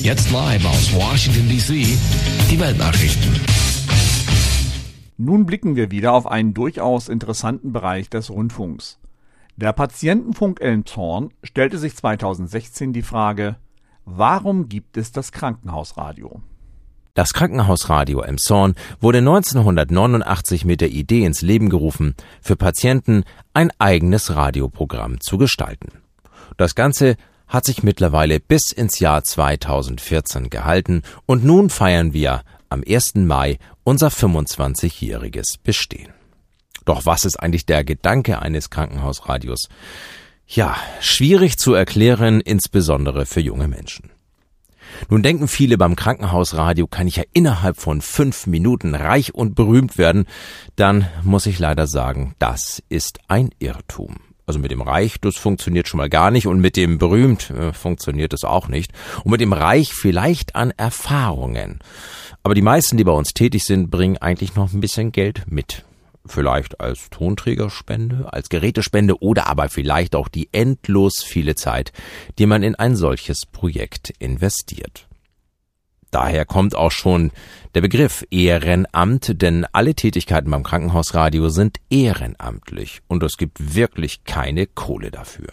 Jetzt live aus Washington D.C. die Weltnachrichten. Nun blicken wir wieder auf einen durchaus interessanten Bereich des Rundfunks. Der Patientenfunk Elmshorn stellte sich 2016 die Frage: Warum gibt es das Krankenhausradio? Das Krankenhausradio Elmshorn wurde 1989 mit der Idee ins Leben gerufen, für Patienten ein eigenes Radioprogramm zu gestalten. Das Ganze hat sich mittlerweile bis ins Jahr 2014 gehalten und nun feiern wir am 1. Mai unser 25-jähriges Bestehen. Doch was ist eigentlich der Gedanke eines Krankenhausradios? Ja, schwierig zu erklären, insbesondere für junge Menschen. Nun denken viele, beim Krankenhausradio kann ich ja innerhalb von 5 Minuten reich und berühmt werden. Dann muss ich leider sagen, das ist ein Irrtum. Also mit dem Reich, das funktioniert schon mal gar nicht, und mit dem berühmt funktioniert es auch nicht. Und mit dem Reich vielleicht an Erfahrungen. Aber die meisten, die bei uns tätig sind, bringen eigentlich noch ein bisschen Geld mit. Vielleicht als Tonträgerspende, als Gerätespende oder aber vielleicht auch die endlos viele Zeit, die man in ein solches Projekt investiert. Daher kommt auch schon der Begriff Ehrenamt, denn alle Tätigkeiten beim Krankenhausradio sind ehrenamtlich und es gibt wirklich keine Kohle dafür.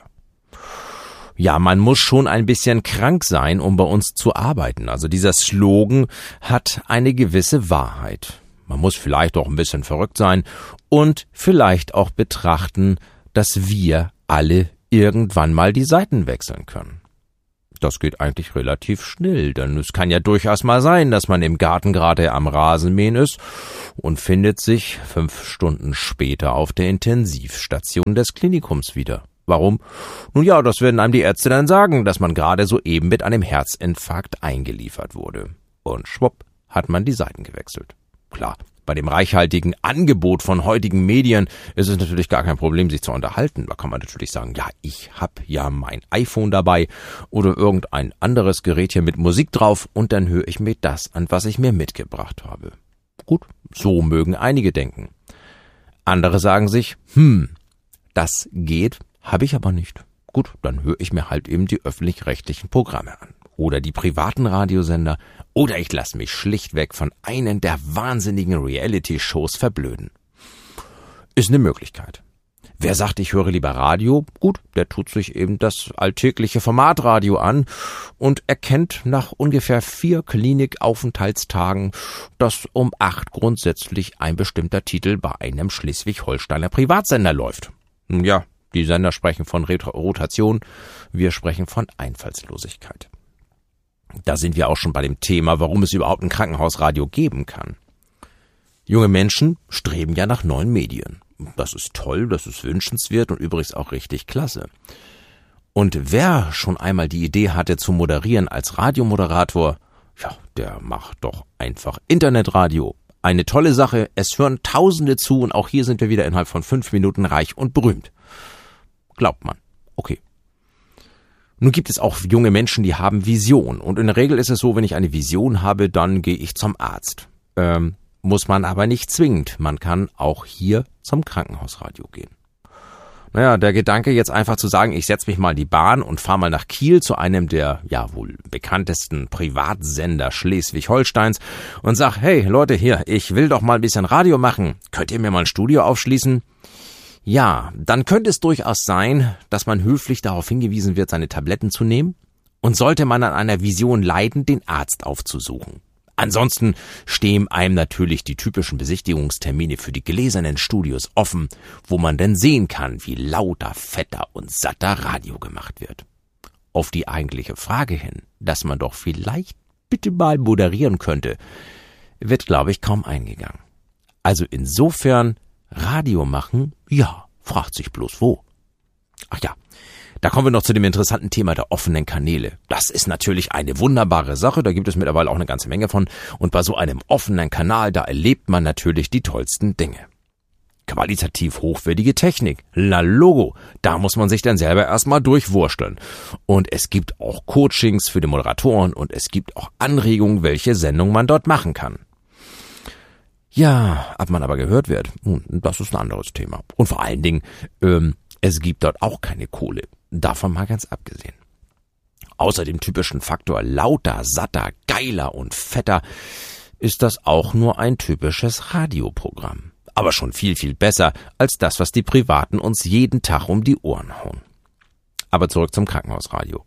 Ja, man muss schon ein bisschen krank sein, um bei uns zu arbeiten. Also dieser Slogan hat eine gewisse Wahrheit. Man muss vielleicht auch ein bisschen verrückt sein und vielleicht auch betrachten, dass wir alle irgendwann mal die Seiten wechseln können. Das geht eigentlich relativ schnell, denn es kann ja durchaus mal sein, dass man im Garten gerade am Rasenmähen ist und findet sich 5 Stunden später auf der Intensivstation des Klinikums wieder. Warum? Nun ja, das werden einem die Ärzte dann sagen, dass man gerade soeben mit einem Herzinfarkt eingeliefert wurde. Und schwupp, hat man die Seiten gewechselt. Klar, bei dem reichhaltigen Angebot von heutigen Medien ist es natürlich gar kein Problem, sich zu unterhalten. Da kann man natürlich sagen, ja, ich habe ja mein iPhone dabei oder irgendein anderes Gerät hier mit Musik drauf und dann höre ich mir das an, was ich mir mitgebracht habe. Gut, so mögen einige denken. Andere sagen sich, das geht, habe ich aber nicht. Gut, dann höre ich mir halt eben die öffentlich-rechtlichen Programme an. Oder die privaten Radiosender, oder ich lasse mich schlichtweg von einem der wahnsinnigen Reality-Shows verblöden. Ist eine Möglichkeit. Wer sagt, ich höre lieber Radio? Gut, der tut sich eben das alltägliche Formatradio an und erkennt nach ungefähr 4 Klinikaufenthaltstagen, dass um 8 grundsätzlich ein bestimmter Titel bei einem Schleswig-Holsteiner Privatsender läuft. Ja, die Sender sprechen von Rotation, wir sprechen von Einfallslosigkeit. Da sind wir auch schon bei dem Thema, warum es überhaupt ein Krankenhausradio geben kann. Junge Menschen streben ja nach neuen Medien. Das ist toll, das ist wünschenswert und übrigens auch richtig klasse. Und wer schon einmal die Idee hatte zu moderieren als Radiomoderator, ja, der macht doch einfach Internetradio. Eine tolle Sache, es hören Tausende zu und auch hier sind wir wieder innerhalb von 5 Minuten reich und berühmt. Glaubt man. Okay. Nun gibt es auch junge Menschen, die haben Vision. Und in der Regel ist es so, wenn ich eine Vision habe, dann gehe ich zum Arzt. Muss man aber nicht zwingend. Man kann auch hier zum Krankenhausradio gehen. Naja, der Gedanke jetzt einfach zu sagen, ich setze mich mal in die Bahn und fahre mal nach Kiel zu einem der ja wohl bekanntesten Privatsender Schleswig-Holsteins und sag, hey Leute, hier, ich will doch mal ein bisschen Radio machen. Könnt ihr mir mal ein Studio aufschließen? Ja, dann könnte es durchaus sein, dass man höflich darauf hingewiesen wird, seine Tabletten zu nehmen und sollte man an einer Vision leiden, den Arzt aufzusuchen. Ansonsten stehen einem natürlich die typischen Besichtigungstermine für die gläsernen Studios offen, wo man dann sehen kann, wie lauter, fetter und satter Radio gemacht wird. Auf die eigentliche Frage hin, dass man doch vielleicht bitte mal moderieren könnte, wird, glaube ich, kaum eingegangen. Also insofern Radio machen, ja, fragt sich bloß wo. Ach ja, da kommen wir noch zu dem interessanten Thema der offenen Kanäle. Das ist natürlich eine wunderbare Sache, da gibt es mittlerweile auch eine ganze Menge von. Und bei so einem offenen Kanal, da erlebt man natürlich die tollsten Dinge. Qualitativ hochwertige Technik, la Logo, da muss man sich dann selber erstmal durchwursteln. Und es gibt auch Coachings für die Moderatoren und es gibt auch Anregungen, welche Sendung man dort machen kann. Ja, ob man aber gehört wird, das ist ein anderes Thema. Und vor allen Dingen, es gibt dort auch keine Kohle. Davon mal ganz abgesehen. Außer dem typischen Faktor lauter, satter, geiler und fetter ist das auch nur ein typisches Radioprogramm. Aber schon viel, viel besser als das, was die Privaten uns jeden Tag um die Ohren hauen. Aber zurück zum Krankenhausradio.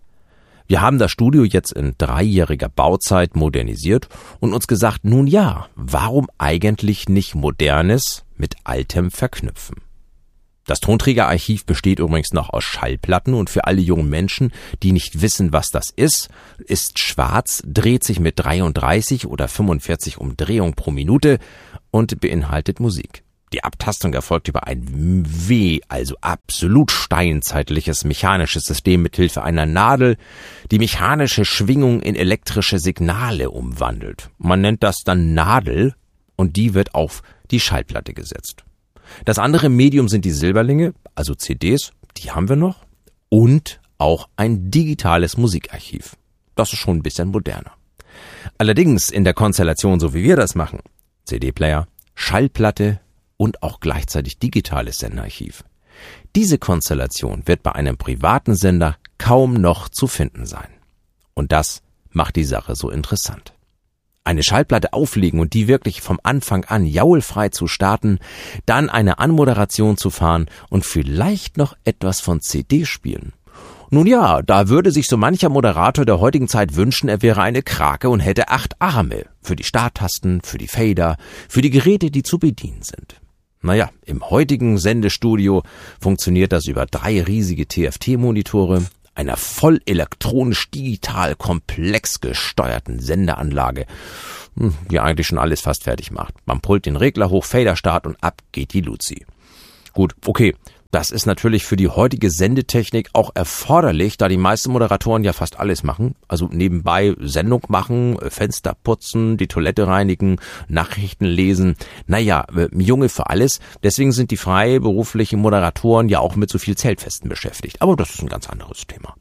Wir haben das Studio jetzt in 3-jähriger Bauzeit modernisiert und uns gesagt, nun ja, warum eigentlich nicht Modernes mit Altem verknüpfen? Das Tonträgerarchiv besteht übrigens noch aus Schallplatten und für alle jungen Menschen, die nicht wissen, was das ist schwarz, dreht sich mit 33 oder 45 Umdrehungen pro Minute und beinhaltet Musik. Die Abtastung erfolgt über ein also absolut steinzeitliches mechanisches System mithilfe einer Nadel, die mechanische Schwingung in elektrische Signale umwandelt. Man nennt das dann Nadel und die wird auf die Schallplatte gesetzt. Das andere Medium sind die Silberlinge, also CDs, die haben wir noch, und auch ein digitales Musikarchiv. Das ist schon ein bisschen moderner. Allerdings in der Konstellation, so wie wir das machen, CD-Player, Schallplatte und auch gleichzeitig digitales Senderarchiv. Diese Konstellation wird bei einem privaten Sender kaum noch zu finden sein. Und das macht die Sache so interessant. Eine Schallplatte auflegen und die wirklich vom Anfang an jaulfrei zu starten, dann eine Anmoderation zu fahren und vielleicht noch etwas von CD spielen. Nun ja, da würde sich so mancher Moderator der heutigen Zeit wünschen, er wäre eine Krake und hätte 8 Arme. Für die Starttasten, für die Fader, für die Geräte, die zu bedienen sind. Naja, im heutigen Sendestudio funktioniert das über 3 riesige TFT-Monitore, einer voll elektronisch digital komplex gesteuerten Sendeanlage, die eigentlich schon alles fast fertig macht. Man pullt den Regler hoch, Faderstart und ab geht die Luzi. Gut, okay, das ist natürlich für die heutige Sendetechnik auch erforderlich, da die meisten Moderatoren ja fast alles machen. Also nebenbei Sendung machen, Fenster putzen, die Toilette reinigen, Nachrichten lesen. Naja, Junge für alles. Deswegen sind die freiberuflichen Moderatoren ja auch mit so viel Zeltfesten beschäftigt. Aber das ist ein ganz anderes Thema.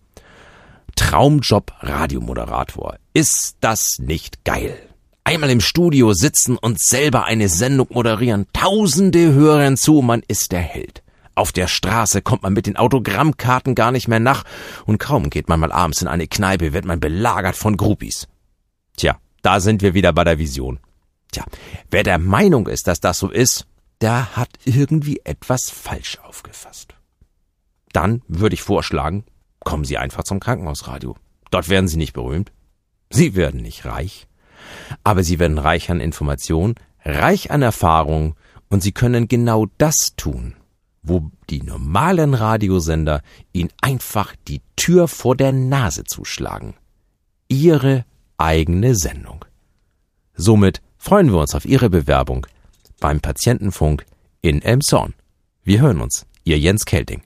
Traumjob Radiomoderator. Ist das nicht geil? Einmal im Studio sitzen und selber eine Sendung moderieren. Tausende hören zu, man ist der Held. Auf der Straße kommt man mit den Autogrammkarten gar nicht mehr nach und kaum geht man mal abends in eine Kneipe, wird man belagert von Groupies. Tja, da sind wir wieder bei der Vision. Tja, wer der Meinung ist, dass das so ist, der hat irgendwie etwas falsch aufgefasst. Dann würde ich vorschlagen, kommen Sie einfach zum Krankenhausradio. Dort werden Sie nicht berühmt, Sie werden nicht reich, aber Sie werden reich an Informationen, reich an Erfahrung und Sie können genau das tun, wo die normalen Radiosender Ihnen einfach die Tür vor der Nase zuschlagen. Ihre eigene Sendung. Somit freuen wir uns auf Ihre Bewerbung beim Patientenfunk in Elmshorn. Wir hören uns, Ihr Jens Kelting.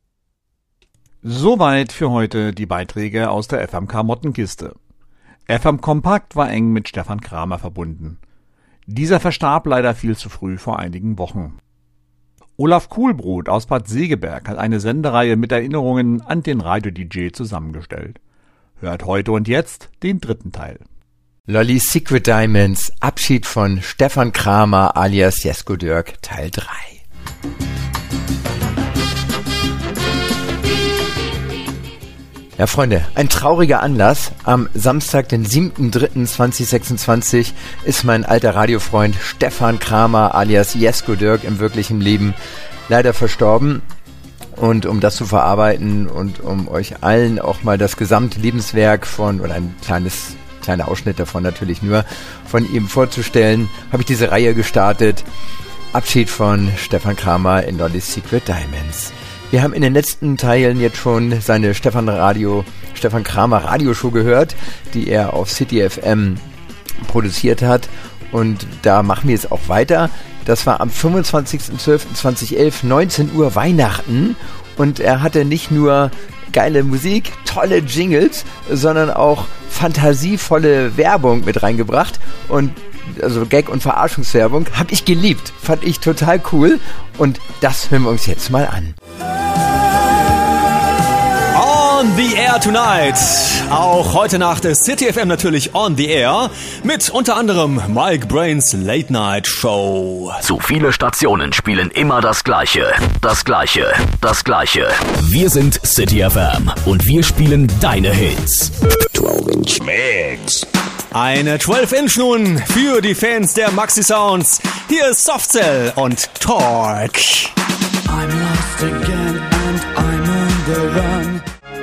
Soweit für heute die Beiträge aus der FMK Mottenkiste. FM Kompakt war eng mit Stefan Kramer verbunden. Dieser verstarb leider viel zu früh vor einigen Wochen. Olaf Kuhlbrot aus Bad Segeberg hat eine Sendereihe mit Erinnerungen an den Radio-DJ zusammengestellt. Hört heute und jetzt den 3. Teil. Lolly's Secret Diamonds, Abschied von Stefan Kramer alias Jesko Dirk, Teil 3. Ja, Freunde, ein trauriger Anlass. Am Samstag, den 7.3.2026, ist mein alter Radiofreund Stefan Kramer alias Jesko Dirk im wirklichen Leben leider verstorben. Und um das zu verarbeiten und um euch allen auch mal das gesamte Lebenswerk oder ein kleiner Ausschnitt davon natürlich nur, von ihm vorzustellen, habe ich diese Reihe gestartet. Abschied von Stefan Kramer in Lolly's Secret Diamonds. Wir haben in den letzten Teilen jetzt schon seine Stefan Kramer Radioshow gehört, die er auf City FM produziert hat. Und da machen wir jetzt auch weiter. Das war am 25.12.2011, 19 Uhr Weihnachten. Und er hatte nicht nur geile Musik, tolle Jingles, sondern auch fantasievolle Werbung mit reingebracht. Und also Gag- und Verarschungswerbung habe ich geliebt. Fand ich total cool. Und das hören wir uns jetzt mal an. On the air Fire Tonight. Auch heute Nacht ist City FM natürlich on the air mit unter anderem Mike Brains Late Night Show. Zu viele Stationen spielen immer das Gleiche, das Gleiche, das Gleiche. Wir sind City FM und wir spielen deine Hits. 12-inch Mix. Eine 12-inch nun für die Fans der Maxi Sounds. Hier ist Soft Cell und Torque. I'm lost again and I'm on the run.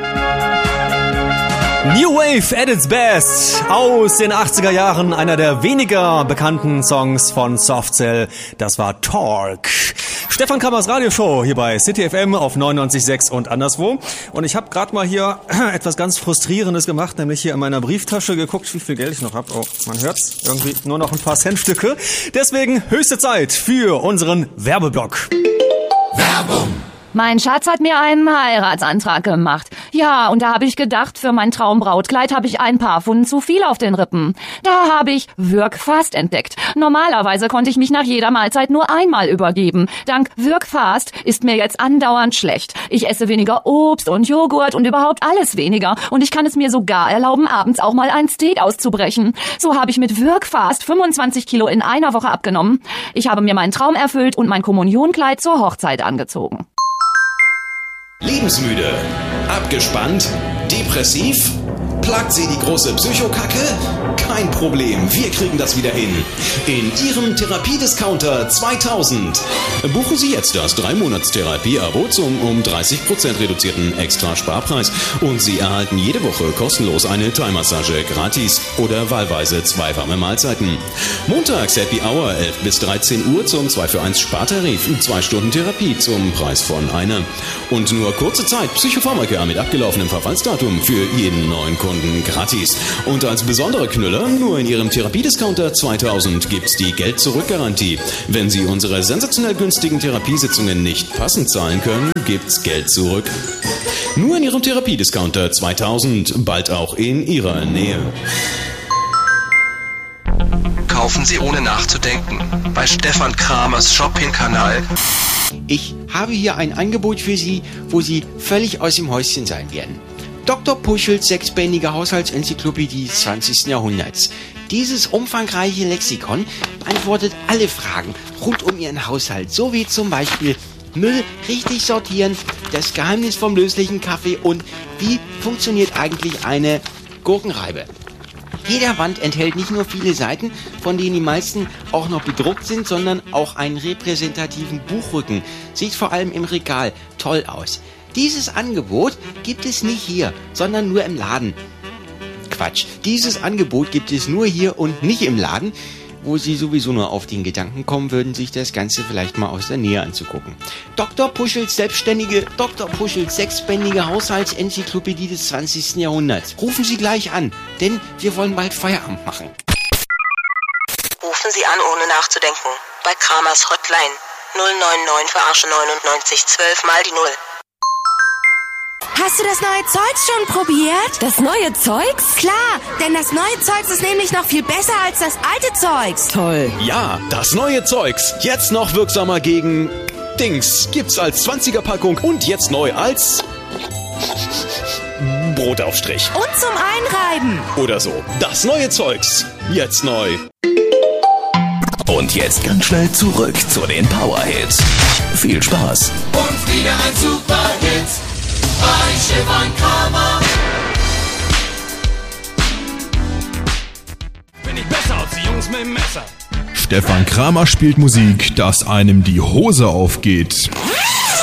New Wave at its best aus den 80er Jahren, einer der weniger bekannten Songs von Soft Cell, das war Torque. Stefan Kramers Radioshow hier bei City FM auf 99.6 und anderswo. Und ich habe gerade mal hier etwas ganz Frustrierendes gemacht, nämlich hier in meiner Brieftasche geguckt, wie viel Geld ich noch habe. Oh, man hört's, irgendwie nur noch ein paar Centstücke. Deswegen höchste Zeit für unseren Werbeblock. Werbung! Mein Schatz hat mir einen Heiratsantrag gemacht. Ja, und da habe ich gedacht, für mein Traumbrautkleid habe ich ein paar Pfund zu viel auf den Rippen. Da habe ich Wirkfast entdeckt. Normalerweise konnte ich mich nach jeder Mahlzeit nur einmal übergeben. Dank Wirkfast ist mir jetzt andauernd schlecht. Ich esse weniger Obst und Joghurt und überhaupt alles weniger. Und ich kann es mir sogar erlauben, abends auch mal ein Steak auszubrechen. So habe ich mit Wirkfast 25 Kilo in einer Woche abgenommen. Ich habe mir meinen Traum erfüllt und mein Kommunionkleid zur Hochzeit angezogen. Lebensmüde, abgespannt, depressiv, plagt Sie die große Psychokacke? Kein Problem, wir kriegen das wieder hin. In Ihrem Therapiediscounter 2000. Buchen Sie jetzt das 3-Monats-Therapie-Abo zum um 30% reduzierten Extra-Sparpreis und Sie erhalten jede Woche kostenlos eine Thai-Massage gratis oder wahlweise 2 warme Mahlzeiten. Montags Happy Hour 11 bis 13 Uhr zum 2-für-1 Spartarif, 2 Stunden Therapie zum Preis von einer. Und nur kurze Zeit Psychopharmaka mit abgelaufenem Verfallsdatum für jeden neuen Kunden gratis. Und als besondere Knüller, nur in Ihrem Therapiediscounter 2000 gibt's die Geld-Zurück-Garantie. Wenn Sie unsere sensationell günstigen Therapiesitzungen nicht passend zahlen können, gibt's Geld zurück. Nur in Ihrem Therapiediscounter 2000, bald auch in Ihrer Nähe. Kaufen Sie ohne nachzudenken bei Stefan Kramers Shopping-Kanal. Ich habe hier ein Angebot für Sie, wo Sie völlig aus dem Häuschen sein werden. Dr. Puschels 6-bändige Haushaltsenzyklopädie des 20. Jahrhunderts. Dieses umfangreiche Lexikon beantwortet alle Fragen rund um Ihren Haushalt, so wie zum Beispiel Müll richtig sortieren, das Geheimnis vom löslichen Kaffee und wie funktioniert eigentlich eine Gurkenreibe. Jeder Band enthält nicht nur viele Seiten, von denen die meisten auch noch bedruckt sind, sondern auch einen repräsentativen Buchrücken. Sieht vor allem im Regal toll aus. Dieses Angebot gibt es nicht hier, sondern nur im Laden. Quatsch, dieses Angebot gibt es nur hier und nicht im Laden, wo Sie sowieso nur auf den Gedanken kommen würden, sich das Ganze vielleicht mal aus der Nähe anzugucken. Dr. Puschels 6-bändige Haushaltsenzyklopädie des 20. Jahrhunderts. Rufen Sie gleich an, denn wir wollen bald Feierabend machen. Rufen Sie an, ohne nachzudenken. Bei Kramers Hotline 099 verarsche 99 12 mal die 0. Hast du das neue Zeugs schon probiert? Das neue Zeugs? Klar, denn das neue Zeugs ist nämlich noch viel besser als das alte Zeugs. Toll. Ja, das neue Zeugs. Jetzt noch wirksamer gegen Dings. Gibt's als 20er-Packung und jetzt neu als Brotaufstrich. Und zum Einreiben. Oder so. Das neue Zeugs. Jetzt neu. Und jetzt ganz schnell zurück zu den Power-Hits. Viel Spaß. Und wieder ein Super-Hit bei Stefan Kramer. Bin ich besser als die Jungs mit dem Messer. Stefan Kramer spielt Musik, dass einem die Hose aufgeht.